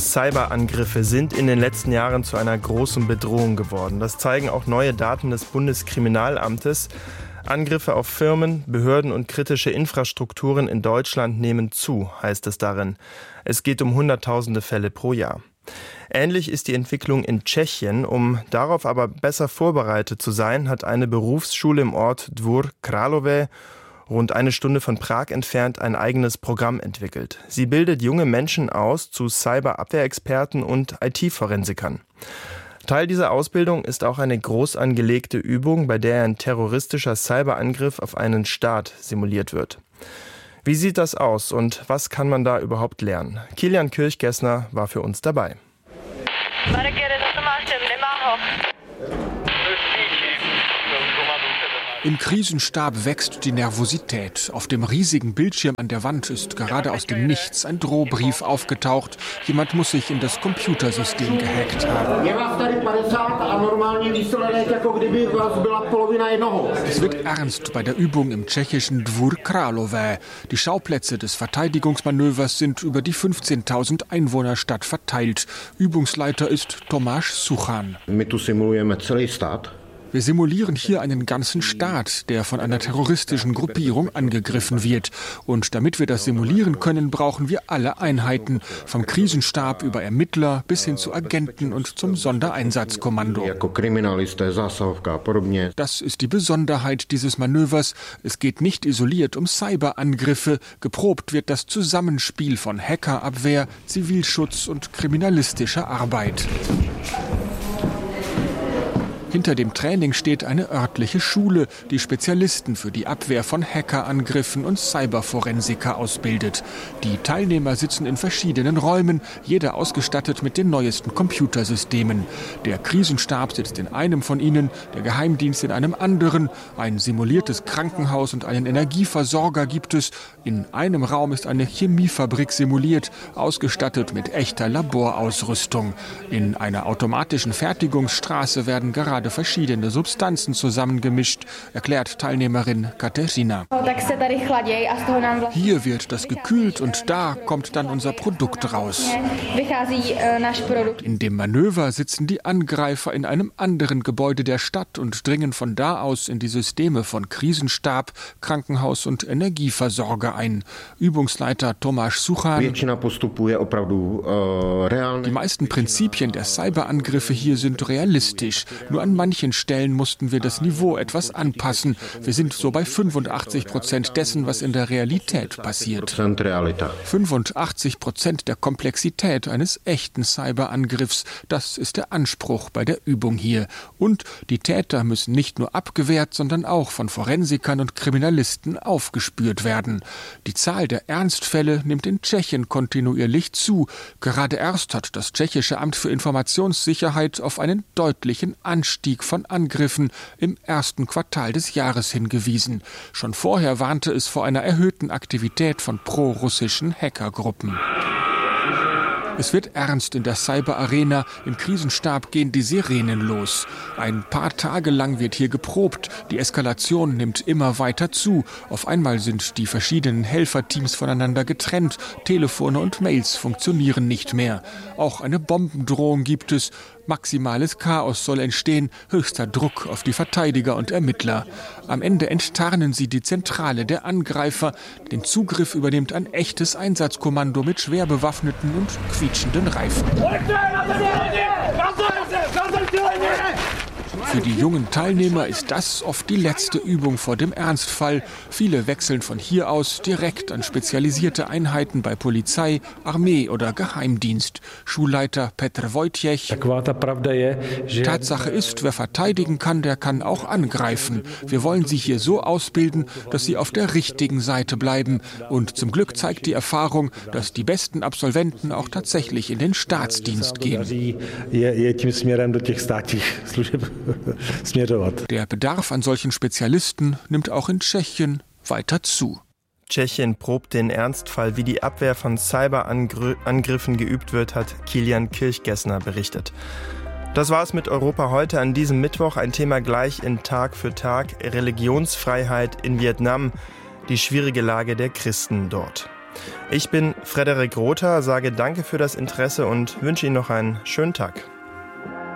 Cyberangriffe sind in den letzten Jahren zu einer großen Bedrohung geworden. Das zeigen auch neue Daten des Bundeskriminalamtes. Angriffe auf Firmen, Behörden und kritische Infrastrukturen in Deutschland nehmen zu, heißt es darin. Es geht um Hunderttausende Fälle pro Jahr. Ähnlich ist die Entwicklung in Tschechien. Um darauf aber besser vorbereitet zu sein, hat eine Berufsschule im Ort Dvůr Králové, rund eine Stunde von Prag entfernt, ein eigenes Programm entwickelt. Sie bildet junge Menschen aus zu Cyberabwehrexperten und IT-Forensikern. Teil dieser Ausbildung ist auch eine groß angelegte Übung, bei der ein terroristischer Cyberangriff auf einen Staat simuliert wird. Wie sieht das aus und was kann man da überhaupt lernen? Kilian Kirchgessner war für uns dabei. Im Krisenstab wächst die Nervosität. Auf dem riesigen Bildschirm an der Wand ist gerade aus dem Nichts ein Drohbrief aufgetaucht. Jemand muss sich in das Computersystem gehackt haben. Es wird ernst bei der Übung im tschechischen Dvůr Králové. Die Schauplätze des Verteidigungsmanövers sind über die 15.000 Einwohnerstadt verteilt. Übungsleiter ist Tomáš Suchan. Wir simulieren hier einen ganzen Staat, der von einer terroristischen Gruppierung angegriffen wird. Und damit wir das simulieren können, brauchen wir alle Einheiten, vom Krisenstab über Ermittler bis hin zu Agenten und zum Sondereinsatzkommando. Das ist die Besonderheit dieses Manövers. Es geht nicht isoliert um Cyberangriffe. Geprobt wird das Zusammenspiel von Hackerabwehr, Zivilschutz und kriminalistischer Arbeit. Hinter dem Training steht eine örtliche Schule, die Spezialisten für die Abwehr von Hackerangriffen und Cyberforensiker ausbildet. Die Teilnehmer sitzen in verschiedenen Räumen, jeder ausgestattet mit den neuesten Computersystemen. Der Krisenstab sitzt in einem von ihnen, der Geheimdienst in einem anderen. Ein simuliertes Krankenhaus und einen Energieversorger gibt es. In einem Raum ist eine Chemiefabrik simuliert, ausgestattet mit echter Laborausrüstung. In einer automatischen Fertigungsstraße werden gerade verschiedene Substanzen zusammengemischt, erklärt Teilnehmerin Kateřina. Hier wird das gekühlt und da kommt dann unser Produkt raus. In dem Manöver sitzen die Angreifer in einem anderen Gebäude der Stadt und dringen von da aus in die Systeme von Krisenstab, Krankenhaus und Energieversorger ein. Übungsleiter Tomáš Suchan. Die meisten Prinzipien der Cyberangriffe hier sind realistisch. Nur an manchen Stellen mussten wir das Niveau etwas anpassen. Wir sind so bei 85% dessen, was in der Realität passiert. 85% der Komplexität eines echten Cyberangriffs. Das ist der Anspruch bei der Übung hier. Und die Täter müssen nicht nur abgewehrt, sondern auch von Forensikern und Kriminalisten aufgespürt werden. Die Zahl der Ernstfälle nimmt in Tschechien kontinuierlich zu. Gerade erst hat das tschechische Amt für Informationssicherheit auf einen deutlichen Anstieg von Angriffen im ersten Quartal des Jahres hingewiesen. Schon vorher warnte es vor einer erhöhten Aktivität von pro-russischen Hackergruppen. Es wird ernst in der Cyber-Arena. Im Krisenstab gehen die Sirenen los. Ein paar Tage lang wird hier geprobt. Die Eskalation nimmt immer weiter zu. Auf einmal sind die verschiedenen Helferteams voneinander getrennt. Telefone und Mails funktionieren nicht mehr. Auch eine Bombendrohung gibt es. Maximales Chaos soll entstehen, höchster Druck auf die Verteidiger und Ermittler. Am Ende enttarnen sie die Zentrale der Angreifer. Den Zugriff übernimmt ein echtes Einsatzkommando mit schwer bewaffneten und quietschenden Reifen. Für die jungen Teilnehmer ist das oft die letzte Übung vor dem Ernstfall. Viele wechseln von hier aus direkt an spezialisierte Einheiten bei Polizei, Armee oder Geheimdienst. Schulleiter Petr Wojtěch. Tatsache ist, wer verteidigen kann, der kann auch angreifen. Wir wollen sie hier so ausbilden, dass sie auf der richtigen Seite bleiben. Und zum Glück zeigt die Erfahrung, dass die besten Absolventen auch tatsächlich in den Staatsdienst gehen. Der Bedarf an solchen Spezialisten nimmt auch in Tschechien weiter zu. Tschechien probt den Ernstfall, wie die Abwehr von Cyberangriffen geübt wird, hat Kilian Kirchgessner berichtet. Das war's mit Europa heute an diesem Mittwoch. Ein Thema gleich in Tag für Tag: Religionsfreiheit in Vietnam, die schwierige Lage der Christen dort. Ich bin Frederik Rother, sage danke für das Interesse und wünsche Ihnen noch einen schönen Tag.